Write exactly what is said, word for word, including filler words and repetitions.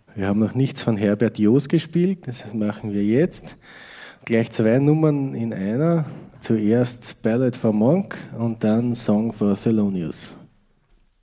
Wir haben noch nichts von Herbert Joos gespielt, das machen wir jetzt. Gleich zwei Nummern in einer. Zuerst Ballad for Monk und dann Song for Thelonious.